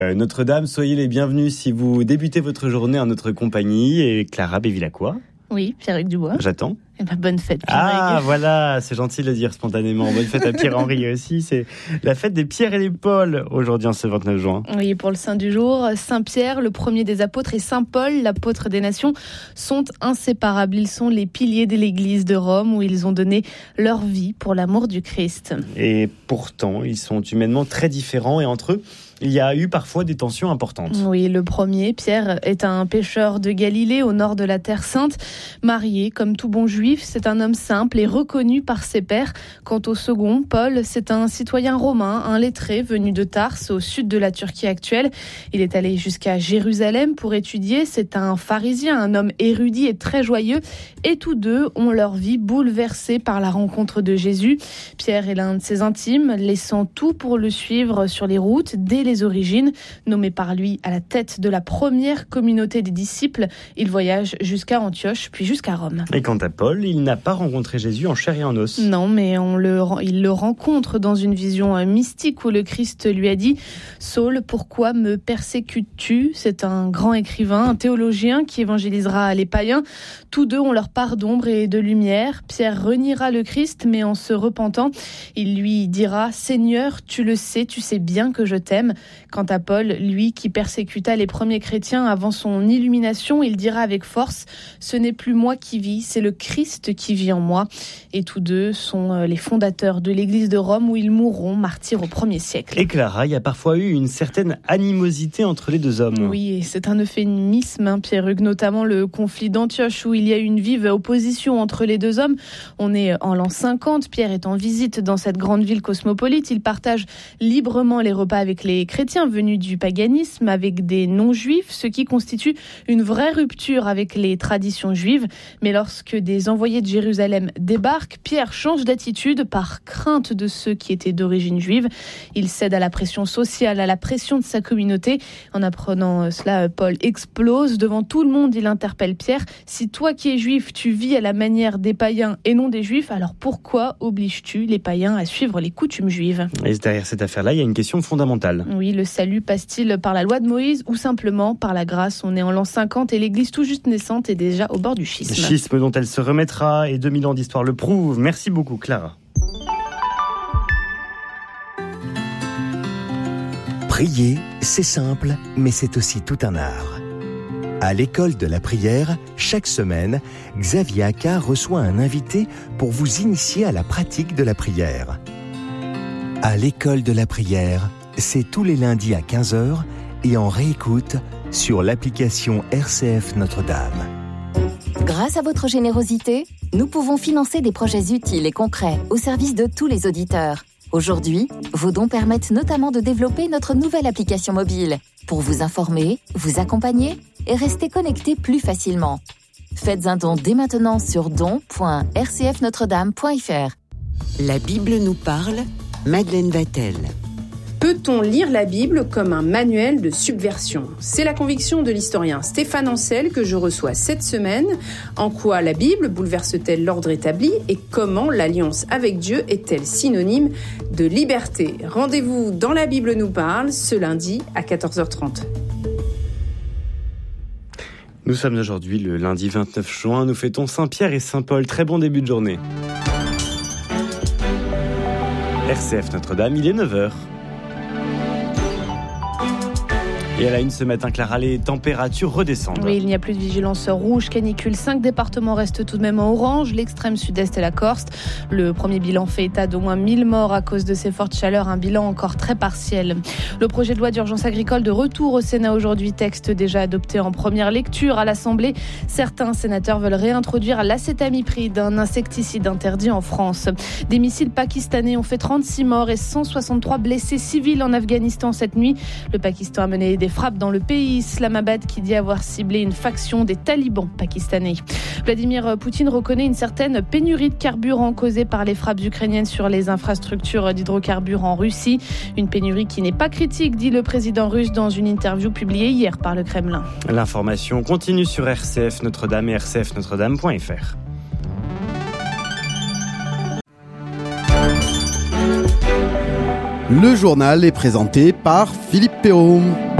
Notre-Dame, soyez les bienvenus si vous débutez votre journée en notre compagnie. Et Clara Bévilacqua. Oui, Pierre-Hugues Dubois. J'attends. Eh ben, bonne fête, Pierre-Hugues. Ah, voilà, c'est gentil de le dire spontanément. Bonne fête à Pierre-Henri aussi. C'est la fête des Pierre et des Paul aujourd'hui, en ce 29 juin. Oui, pour le saint du jour, Saint-Pierre, le premier des apôtres, et Saint-Paul, l'apôtre des nations, sont inséparables. Ils sont les piliers de l'Église de Rome où ils ont donné leur vie pour l'amour du Christ. Et pourtant, ils sont humainement très différents et entre eux, il y a eu parfois des tensions importantes. Oui, le premier, Pierre, est un pêcheur de Galilée au nord de la Terre Sainte. Marié, comme tout bon juif, c'est un homme simple et reconnu par ses pairs. Quant au second, Paul, c'est un citoyen romain, un lettré venu de Tarse, au sud de la Turquie actuelle. Il est allé jusqu'à Jérusalem pour étudier. C'est un pharisien, un homme érudit et très joyeux. Et tous deux ont leur vie bouleversée par la rencontre de Jésus. Pierre est l'un de ses intimes, laissant tout pour le suivre sur les routes dès les origines. Nommé par lui à la tête de la première communauté des disciples, il voyage jusqu'à Antioche, puis jusqu'à Rome. Et quant à Paul, il n'a pas rencontré Jésus en chair et en os. Non, mais il le rencontre dans une vision mystique où le Christ lui a dit « Saul, pourquoi me persécutes-tu » C'est un grand écrivain, un théologien qui évangélisera les païens. Tous deux ont leur part d'ombre et de lumière. Pierre reniera le Christ, mais en se repentant, il lui dira « Seigneur, tu le sais, tu sais bien que je t'aime ». Quant à Paul, lui qui persécuta les premiers chrétiens avant son illumination, il dira avec force « Ce n'est plus moi qui vis, c'est le Christ qui vit en moi ». Et tous deux sont les fondateurs de l'Église de Rome où ils mourront martyrs au 1er siècle. Et Clara, il y a parfois eu une certaine animosité entre les deux hommes. Oui, et c'est un euphémisme, Pierre-Hugues, notamment le conflit d'Antioche où il y a eu une vive opposition entre les deux hommes. On est en l'an 50, Pierre est en visite dans cette grande ville cosmopolite. Il partage librement les repas avec les chrétiens venus du paganisme, avec des non-juifs, ce qui constitue une vraie rupture avec les traditions juives. Mais lorsque des envoyés de Jérusalem débarquent, Pierre change d'attitude par crainte de ceux qui étaient d'origine juive. Il cède à la pression sociale, à la pression de sa communauté. En apprenant cela, Paul explose. Devant tout le monde, il interpelle Pierre. « Si toi qui es juif, tu vis à la manière des païens et non des juifs, alors pourquoi obliges-tu les païens à suivre les coutumes juives ?» Et derrière cette affaire-là, il y a une question fondamentale. Oui, le salut passe-t-il par la loi de Moïse ou simplement par la grâce ? On est en l'an 50 et l'église tout juste naissante est déjà au bord du schisme. Schisme dont elle se remettra et 2000 ans d'histoire le prouvent. Merci beaucoup, Clara. Prier, c'est simple, mais c'est aussi tout un art. À l'école de la prière, chaque semaine, Xavier Accard reçoit un invité pour vous initier à la pratique de la prière. À l'école de la prière, c'est tous les lundis à 15h et en réécoute sur l'application RCF Notre-Dame. Grâce à votre générosité, nous pouvons financer des projets utiles et concrets au service de tous les auditeurs. Aujourd'hui, vos dons permettent notamment de développer notre nouvelle application mobile pour vous informer, vous accompagner et rester connecté plus facilement. Faites un don dès maintenant sur don.rcfnotredame.fr. La Bible nous parle, Madeleine Vatel. Peut-on lire la Bible comme un manuel de subversion ? C'est la conviction de l'historien Stéphane Ancel que je reçois cette semaine. En quoi la Bible bouleverse-t-elle l'ordre établi et comment l'alliance avec Dieu est-elle synonyme de liberté ? Rendez-vous dans La Bible nous parle ce lundi à 14h30. Nous sommes aujourd'hui le lundi 29 juin. Nous fêtons Saint-Pierre et Saint-Paul. Très bon début de journée. RCF Notre-Dame, il est 9h. Et à la une ce matin, Clara, les températures redescendent. Oui, il n'y a plus de vigilance rouge, canicule. 5 départements restent tout de même en orange, l'extrême sud-est et la Corse. Le premier bilan fait état d'au moins 1000 morts à cause de ces fortes chaleurs, un bilan encore très partiel. Le projet de loi d'urgence agricole de retour au Sénat aujourd'hui, texte déjà adopté en première lecture à l'Assemblée. Certains sénateurs veulent réintroduire l'acétamipride, un insecticide interdit en France. Des missiles pakistanais ont fait 36 morts et 163 blessés civils en Afghanistan cette nuit. Le Pakistan a mené des frappes dans le pays. Islamabad qui dit avoir ciblé une faction des talibans pakistanais. Vladimir Poutine reconnaît une certaine pénurie de carburant causée par les frappes ukrainiennes sur les infrastructures d'hydrocarbures en Russie. Une pénurie qui n'est pas critique, dit le président russe dans une interview publiée hier par le Kremlin. L'information continue sur RCF Notre-Dame et rcfnotredame.fr. Le journal est présenté par Philippe Perrault.